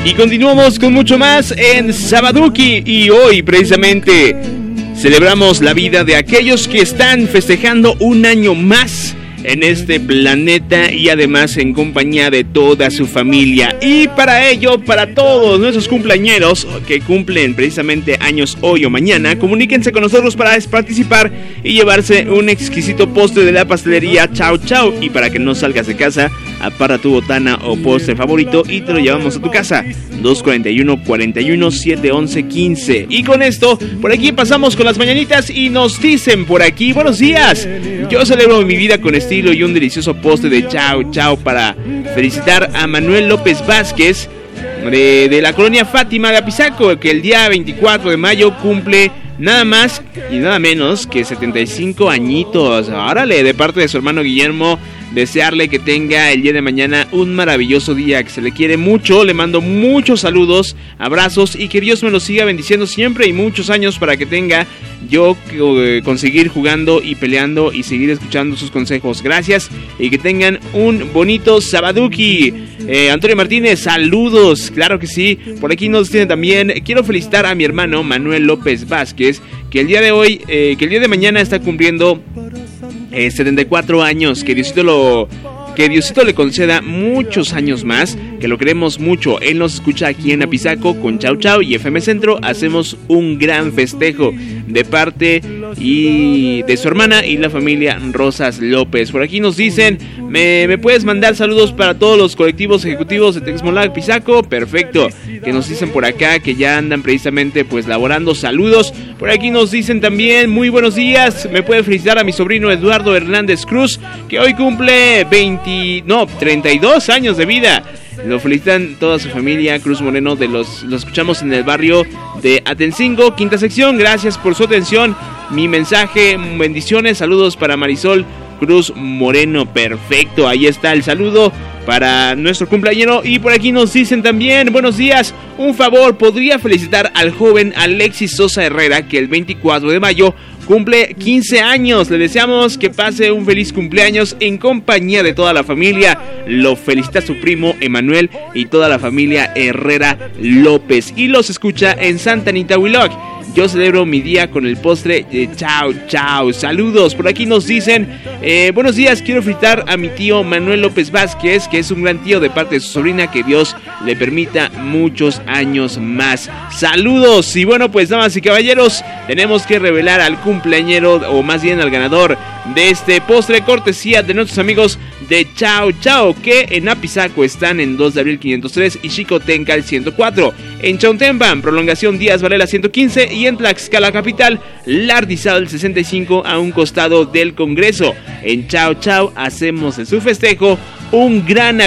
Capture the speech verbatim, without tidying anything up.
Y continuamos con mucho más en Sabaduki. Y hoy precisamente celebramos la vida de aquellos que están festejando un año más en este planeta y además en compañía de toda su familia. Y para ello, para todos nuestros cumpleañeros que cumplen precisamente años hoy o mañana, comuníquense con nosotros para participar y llevarse un exquisito postre de la pastelería Chao Chao. Y para que no salgas de casa, aparta tu botana o postre favorito y te lo llevamos a tu casa. Dos cuarenta y uno, cuarenta y uno, siete once, quince. Y con esto, por aquí pasamos con las mañanitas y nos dicen por aquí: buenos días, yo celebro mi vida con estilo y un delicioso postre de Chao Chao para felicitar a Manuel López Vázquez de, de la colonia Fátima de Apizaco, que el día veinticuatro de mayo cumple nada más y nada menos que setenta y cinco añitos. Órale, de parte de su hermano Guillermo, desearle que tenga el día de mañana un maravilloso día, que se le quiere mucho. Le mando muchos saludos, abrazos y que Dios me lo siga bendiciendo siempre y muchos años para que tenga yo eh, conseguir jugando y peleando y seguir escuchando sus consejos. Gracias y que tengan un bonito Sabaduki. eh, Antonio Martínez, saludos, claro que sí. Por aquí nos tiene también: quiero felicitar a mi hermano Manuel López Vázquez, que el día de hoy, eh, que el día de mañana está cumpliendo Eh, setenta y cuatro años, que Diosito lo que Diosito le conceda muchos años más, que lo queremos mucho. Él nos escucha aquí en Apizaco con Chao Chao y F M Centro. Hacemos un gran festejo de parte y de su hermana y la familia Rosas López. Por aquí nos dicen: ¿me, me puedes mandar saludos para todos los colectivos ejecutivos de Texmolac Pizaco? Perfecto, que nos dicen por acá que ya andan precisamente pues laborando. Saludos. Por aquí nos dicen también: muy buenos días, me puede felicitar a mi sobrino Eduardo Hernández Cruz, que hoy cumple veinte, no, treinta y dos años de vida. Lo felicitan toda su familia Cruz Moreno, de los, los escuchamos en el barrio de Atencingo, quinta sección. Gracias por su atención. Mi mensaje, bendiciones, saludos para Marisol Cruz Moreno. Perfecto, ahí está el saludo para nuestro cumpleañero. Y por aquí nos dicen también: buenos días, un favor, ¿podría felicitar al joven Alexis Sosa Herrera, que el veinticuatro de mayo cumple quince años? Le deseamos que pase un feliz cumpleaños en compañía de toda la familia. Lo felicita su primo Emanuel y toda la familia Herrera López. Y los escucha en Santa Anita Huiloc. Yo celebro mi día con el postre de Chao Chao. Saludos. Por aquí nos dicen: eh, buenos días, quiero felicitar a mi tío Manuel López Vázquez, que es un gran tío de parte de su sobrina, que Dios le permita muchos años más. Saludos. Y bueno, pues damas y caballeros, tenemos que revelar al cumpleañero, o más bien al ganador de este postre, cortesía de nuestros amigos de Chao Chao, que en Apizaco están en dos de abril quinientos tres y Xicotenca ciento cuatro, en Chautempan, prolongación Díaz Varela ciento quince, y en Tlaxcala Capital, Lardizal sesenta y cinco, a un costado del Congreso. En Chao Chao hacemos de su festejo un gran